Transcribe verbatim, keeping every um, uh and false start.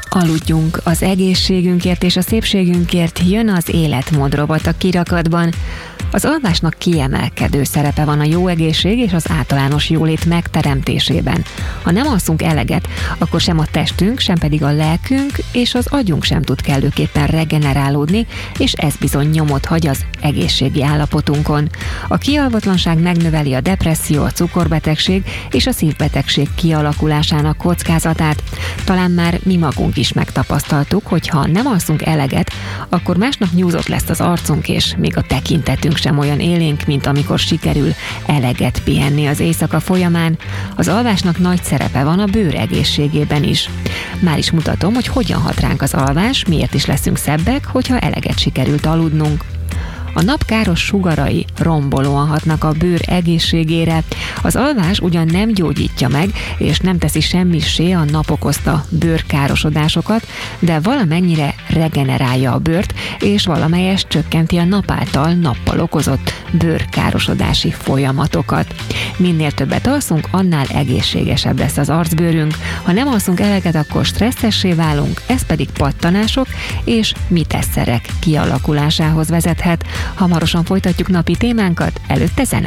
Aludjunk az egészségünkért és a szépségünkért, jön az életmód rovat a kirakatban. Az alvásnak kiemelkedő szerepe van a jó egészség és az általános jólét megteremtésében. Ha nem alszunk eleget, akkor sem a testünk, sem pedig a lelkünk és az agyunk sem tud kellőképpen regenerálódni, és ez bizony nyomot hagy az egészségi állapotunkon. A kialvatlanság megnöveli a depresszió, a cukorbetegség és a szívbetegség kialakulásának kockázatát. Talán már mi magunk is megtapasztaltuk, hogy ha nem alszunk eleget, akkor másnap nyúzott lesz az arcunk, és még a tekintetünk sem olyan élénk, mint amikor sikerül eleget pihenni az éjszaka folyamán. Az alvásnak nagy szerepe van a bőr egészségében is. Már is mutatom, hogy hogyan hat ránk az alvás, miért is leszünk szebbek, hogyha eleget sikerült aludnunk. A nap káros sugarai rombolóan hatnak a bőr egészségére. Az alvás ugyan nem gyógyítja meg, és nem teszi semmissé a nap okozta bőrkárosodásokat, de valamennyire regenerálja a bőrt, és valamelyest csökkenti a nap által nappal okozott bőrkárosodási folyamatokat. Minél többet alszunk, annál egészségesebb lesz az arcbőrünk. Ha nem alszunk eleget, akkor stresszessé válunk, ez pedig pattanások és mitesszerek kialakulásához vezethet. Hamarosan folytatjuk napi témánkat, előtte zene.